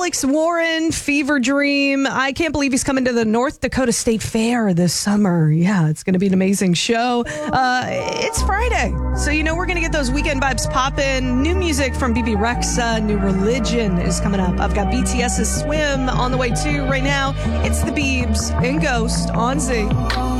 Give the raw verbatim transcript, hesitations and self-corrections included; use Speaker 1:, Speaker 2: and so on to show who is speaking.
Speaker 1: Alex Warren, Fever Dream. I can't believe he's coming to the North Dakota State Fair this summer. Yeah, it's going to be an amazing show. Uh, it's Friday, so you know we're going to get those weekend vibes popping. New music from B B Rexa, New Religion is coming up. I've got B T S's Swim on the way too right now. It's the Biebs and Ghost on Z.